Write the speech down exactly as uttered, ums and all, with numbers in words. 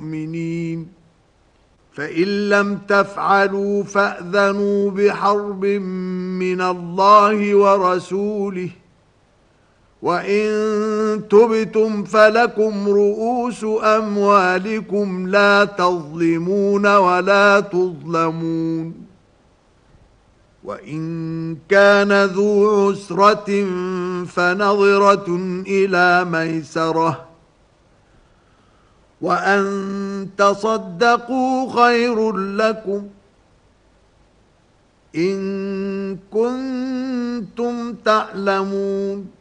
مؤمنين فإن لم تفعلوا فأذنوا بحرب من الله ورسوله وإن تبتم فلكم رؤوس أموالكم لا تظلمون ولا تظلمون وإن كان ذو عسرة فنظرة إلى ميسرة وأن تصدقوا خير لكم إن كنتم تعلمون